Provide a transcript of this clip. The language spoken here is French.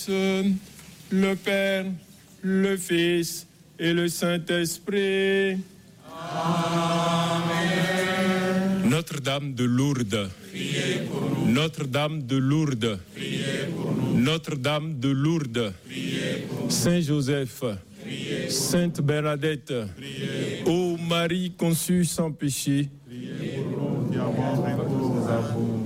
grâce, le Père, le Fils et le Saint-Esprit. Amen. Notre-Dame de Lourdes, priez pour nous. Notre-Dame de Lourdes, priez pour nous. Notre-Dame de Lourdes, priez pour nous. Saint Joseph, priez. Sainte Bernadette, priez. Ô Marie conçue sans péché, priez pour nous qui avons recours à vous.